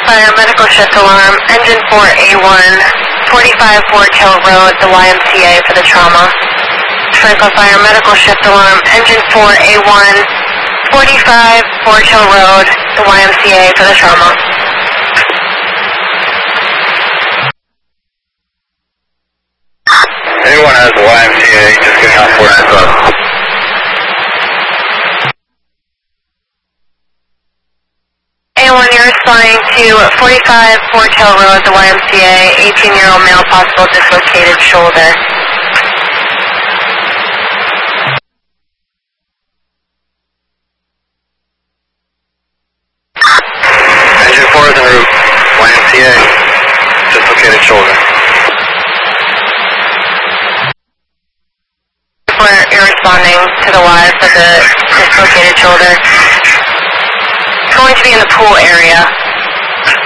Fire, medical shift alarm, engine 4A1, 45 Fort Hill Road, the YMCA for the trauma. Franklin Fire, medical shift alarm, engine 4A1, 45 Fort Hill Road, the YMCA for the trauma. Anyone has the YMCA, just getting off 495. A1, you're responding to 45 Fort Hill Road, the YMCA, 18-year-old male, possible dislocated shoulder. Engine 4 is en route, YMCA, dislocated shoulder. You're responding to the Y for the dislocated shoulder. It's going to be in the pool area.